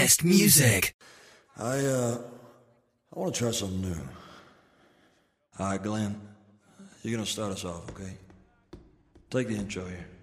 best music. I want to try something new. All right, Glenn, you're going to start us off, okay? Take the intro here.